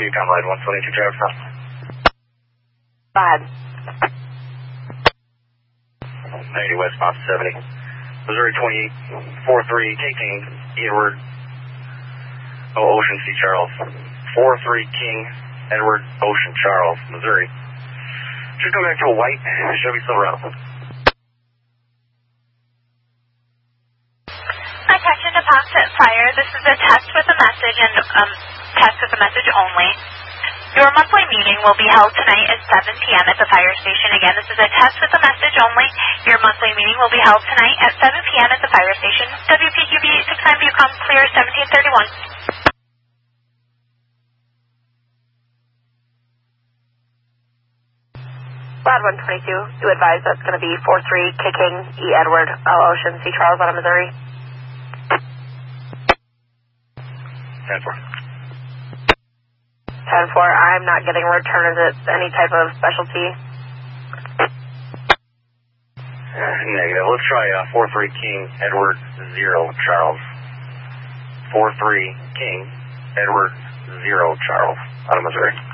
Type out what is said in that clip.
Yukon Line 122 driver stop. Go ahead. 90 West, Pop 70. Missouri 28, 43, King, Edward, Ocean C. Charles. 43 King, Edward, Ocean Charles, Missouri. Just come back to a white Chevy Silverado. Attention to Pocket Fire. This is a test with a message and test with a message only. Your monthly meeting will be held tonight at 7 p.m. at the fire station. Again, this is a test with a message only. Your monthly meeting will be held tonight at 7 p.m. at the fire station. WPQB 69 Yukon, clear 1731. Brad 122, do advise that's going to be 43 King, E. Edward, Ocean C. Charles out of Missouri. 10-4. 10-4, I'm not getting a return. Is it any type of specialty? Negative. Let's try 43 King, Edward, 0, Charles. 43 King, Edward, 0, Charles, out of Missouri.